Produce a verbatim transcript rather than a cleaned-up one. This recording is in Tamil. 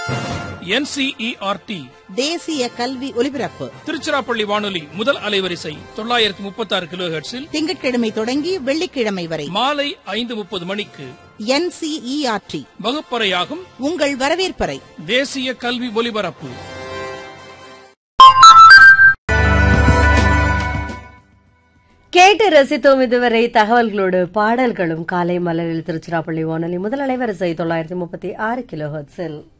N C E R D தேசிய கல்வி ஒலிபரப்பு திருச்சிராப்பள்ளி வானொலி முதல் அலைவரிசை தொள்ளாயிரத்து முப்பத்தி ஆறு கிலோ ஹெர்ட்ஸில் திங்கட்கிழமை தொடங்கி வெள்ளிக்கிழமை வரை மாலை ஐந்து முப்பது மணிக்கு N C E R D வகுப்பறையாகும் உங்கள் வரவேற்பறை தேசிய கல்வி ஒலிபரப்பு. கேட்டு ரசித்தோம் இதுவரை தகவல்களோடு பாடல்களும் காலை மலரில் திருச்சிராப்பள்ளி வானொலி முதல் அலைவரிசை தொள்ளாயிரத்தி முப்பத்தி ஆறு கிலோ ஹெர்ட்ஸில்.